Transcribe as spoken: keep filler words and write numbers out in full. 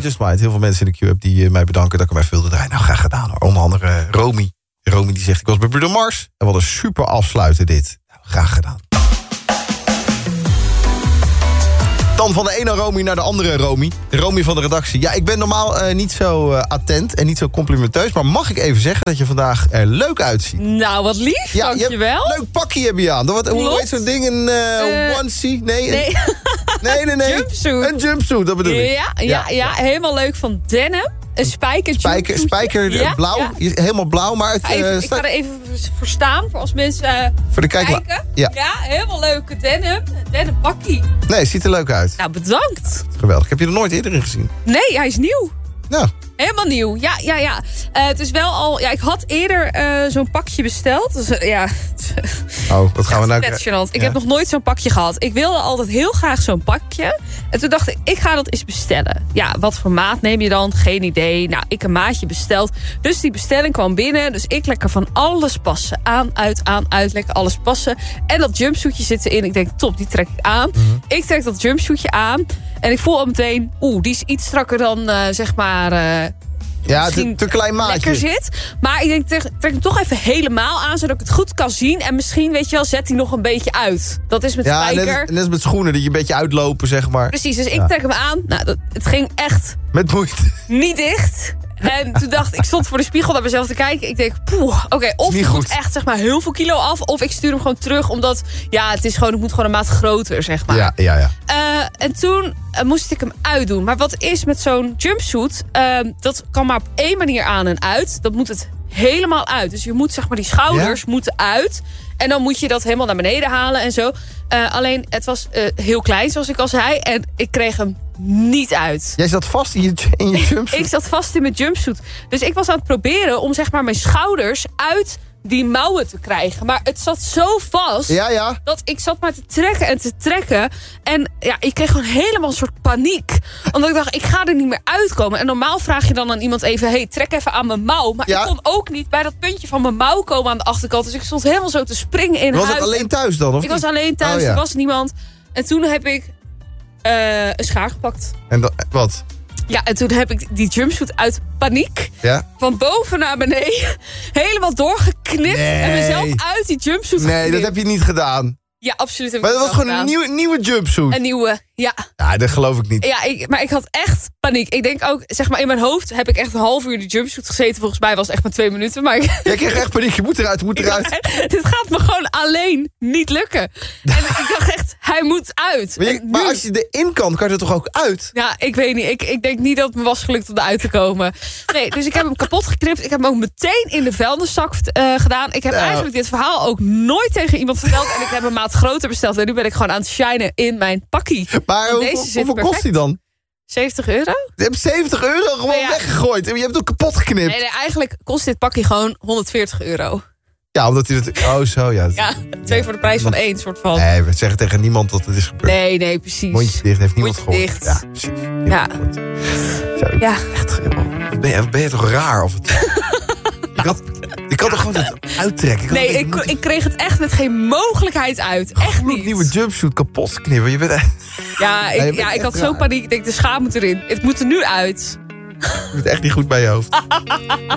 Just Mind. Heel veel mensen in de Q-app die uh, mij bedanken dat ik hem even wilde draaien. Nou, graag gedaan hoor. Onder andere uh, Romy. Romy die zegt, ik was bij Bruno Mars. En wat een super afsluiten dit. Nou, graag gedaan. Dan van de ene Romy naar de andere Romy. Romy van de redactie. Ja, ik ben normaal uh, niet zo uh, attent en niet zo complimenteus. Maar mag ik even zeggen dat je vandaag er leuk uitziet? Nou, wat lief, ja, dankjewel. Een leuk pakje heb je aan. Wat, hoe heet zo'n ding? Een uh, uh, onesie? Nee, nee. Een, nee, nee, nee. Jumpsuit. Een jumpsuit, dat bedoel ik. Ja, ja, ja, ja, helemaal leuk van denim. Een spijker, spijker, spijker ja, blauw, ja. Helemaal blauw. Maar het, even, uh, ik ga er even voor staan, voor als mensen uh, voor de kijkla- kijken. Ja. ja, helemaal leuke denim. Denim pakkie. Nee, het ziet er leuk uit. Nou, bedankt. Geweldig. Ik heb je er nooit eerder in gezien. Nee, hij is nieuw. Ja. Helemaal nieuw, ja, ja, ja. Uh, het is wel al... Ja, ik had eerder uh, zo'n pakje besteld. Dus, uh, ja. Oh, wat gaan we nou... Net gênant. Ik ja. heb nog nooit zo'n pakje gehad. Ik wilde altijd heel graag zo'n pakje. En toen dacht ik, ik ga dat eens bestellen. Ja, wat voor maat neem je dan? Geen idee. Nou, ik een maatje besteld. Dus die bestelling kwam binnen. Dus ik lekker van alles passen. Aan, uit, aan, uit. Lekker alles passen. En dat jumpsuitje zit erin. Ik denk, top, die trek ik aan. Mm-hmm. Ik trek dat jumpsuitje aan. En ik voel al meteen, oeh, die is iets strakker dan, uh, zeg maar... Uh, ja, te, te klein maatje. Lekker zit. Maar ik denk, trek, trek hem toch even helemaal aan, zodat ik het goed kan zien. En misschien, weet je wel, zet hij nog een beetje uit. Dat is met ja, spijker. Net, net als met schoenen, dat je een beetje uitlopen, zeg maar. Precies, dus ik ja. trek hem aan. Nou, dat, het ging echt... Met moeite. Niet dicht. En toen dacht ik, ik stond voor de spiegel naar mezelf te kijken. Ik denk, poeh, oké, okay, of ik moet echt zeg maar heel veel kilo af, of ik stuur hem gewoon terug, omdat ja, het is gewoon, het moet gewoon een maat groter, zeg maar. Ja, ja, ja. Uh, en toen uh, moest ik hem uitdoen. Maar wat is met zo'n jumpsuit? Uh, dat kan maar op één manier aan en uit. Dat moet het helemaal uit. Dus je moet zeg maar die schouders ja? moeten uit. En dan moet je dat helemaal naar beneden halen en zo. Uh, alleen, het was uh, heel klein, zoals ik al zei. En ik kreeg hem niet uit. Jij zat vast in je, in je jumpsuit? Ik zat vast in mijn jumpsuit. Dus ik was aan het proberen om zeg maar mijn schouders uit die mouwen te krijgen. Maar het zat zo vast. Ja, ja. Dat ik zat maar te trekken en te trekken. En ja, ik kreeg gewoon helemaal een soort paniek. Omdat ik dacht, ik ga er niet meer uitkomen. En normaal vraag je dan aan iemand even, hey, trek even aan mijn mouw. Maar ja. ik kon ook niet bij dat puntje van mijn mouw komen aan de achterkant. Dus ik stond helemaal zo te springen in was huis. Was het alleen thuis dan? Of ik niet? was alleen thuis, oh, ja. Er was niemand. En toen heb ik uh, een schaar gepakt. En dat, wat? Ja, en toen heb ik die jumpsuit uit paniek... Ja? van boven naar beneden helemaal doorgeknipt... Nee. en mezelf uit die jumpsuit Nee, geknipt. dat heb je niet gedaan. Ja, absoluut heb ik Maar dat was gewoon gedaan. een nieuwe, nieuwe jumpsuit? Een nieuwe, ja. Ja, dat geloof ik niet. Ja, ik, maar ik had echt paniek. Ik denk ook, zeg maar, in mijn hoofd heb ik echt een half uur in die jumpsuit gezeten. Volgens mij was het echt maar twee minuten. Maar ik, Jij kreeg echt paniek, je moet eruit, je moet eruit. Ja, dit gaat me gewoon alleen niet lukken. En ik dacht echt, hij moet uit. Maar, je, nu, maar als je erin kan, kan je er toch ook uit? Ja, ik weet niet. Ik, ik denk niet dat het me was gelukt om eruit te komen. Nee, dus ik heb hem kapot geknipt. Ik heb hem ook meteen in de vuilniszak uh, gedaan. Ik heb nou. eigenlijk dit verhaal ook nooit tegen iemand verteld. En ik heb een maat groter besteld. En nu ben ik gewoon aan het shinen in mijn pakkie. Maar hoeveel, hoeveel kost die dan? zeventig euro? Je hebt zeventig euro gewoon nee, ja. weggegooid. En je hebt het ook kapot geknipt. Nee, nee, eigenlijk kost dit pakje gewoon honderdveertig euro. Ja, omdat hij het... Oh, zo, ja. Ja, twee ja. voor de prijs van één, soort van. Nee, we zeggen tegen niemand dat het is gebeurd. Nee, nee, precies. Mondje dicht, heeft niemand Mondje gehoord. dicht. Ja, precies. Ja. Zo, ja. Echt, ben je, ben je toch raar of het... Ik had, ik had er gewoon het uittrekken. Ik nee, ik, ik, ik kreeg het echt met geen mogelijkheid uit. Echt niet. Een nieuwe jumpsuit kapot knippen. Je bent echt... Ja, ik, ja, ja, ik had zo paniek. Ik denk, de schaam moet erin. Het moet er nu uit. Je bent echt niet goed bij je hoofd.